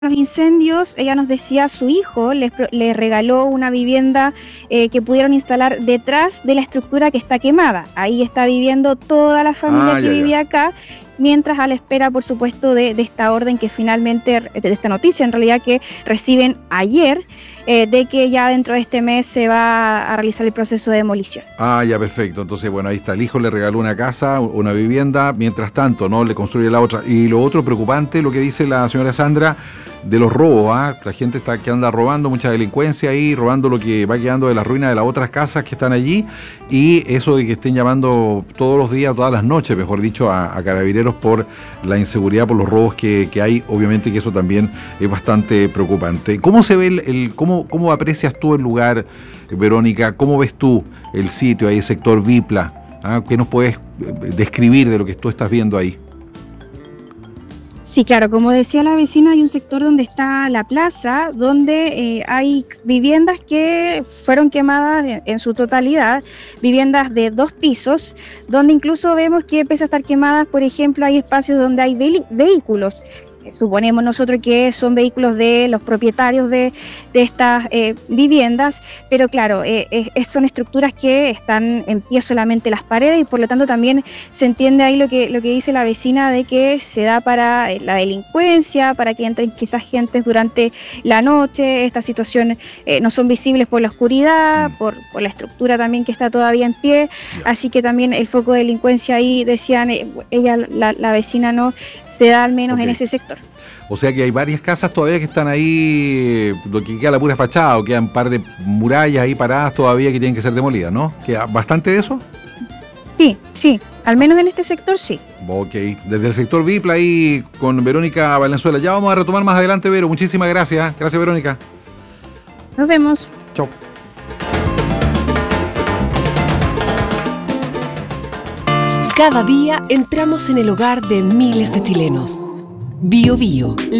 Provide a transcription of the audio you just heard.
los incendios, ella nos decía, su hijo les regaló una vivienda que pudieron instalar detrás de la estructura que está quemada. Ahí está viviendo toda la familia que vivía acá, mientras a la espera, por supuesto, de esta orden que finalmente, de esta noticia en realidad que reciben ayer, de que ya dentro de este mes se va a realizar el proceso de demolición. Ah, ya, perfecto. Entonces, bueno, ahí está. El hijo le regaló una casa, una vivienda, mientras tanto, ¿no? Le construye la otra. Y lo otro preocupante, lo que dice la señora Sandra, de los robos, ¿ah? La gente que anda robando, mucha delincuencia ahí, robando lo que va quedando de las ruinas de las otras casas que están allí, y eso de que estén llamando todos los días, todas las noches, mejor dicho, a carabineros por la inseguridad, por los robos que hay. Obviamente que eso también es bastante preocupante. ¿Cómo se ve cómo aprecias tú el lugar, Verónica? ¿Cómo ves tú el sitio ahí, el sector Vipla? ¿Ah? ¿Qué nos puedes describir de lo que tú estás viendo ahí? Sí, claro, como decía la vecina, hay un sector donde está la plaza, donde hay viviendas que fueron quemadas en su totalidad, viviendas de 2 pisos, donde incluso vemos que pese a estar quemadas, por ejemplo, hay espacios donde hay vehículos. Suponemos nosotros que son vehículos de los propietarios de estas viviendas, pero claro, son estructuras que están en pie solamente las paredes, y por lo tanto también se entiende ahí lo que dice la vecina, de que se da para la delincuencia, para que entren quizás gentes durante la noche. Esta situación no son visibles por la oscuridad, por la estructura también que está todavía en pie, así que también el foco de delincuencia ahí, decían ella, la vecina, no se da al menos en ese sector. O sea que hay varias casas todavía que están ahí, lo que queda la pura fachada, o quedan un par de murallas ahí paradas todavía que tienen que ser demolidas, ¿no? ¿Queda bastante de eso? Sí, al menos en este sector sí. Ok, desde el sector Vipla ahí con Verónica Valenzuela. Ya vamos a retomar más adelante, Vero. Muchísimas gracias. Gracias, Verónica. Nos vemos. Chau. Cada día entramos en el hogar de miles de chilenos. Bio Bio,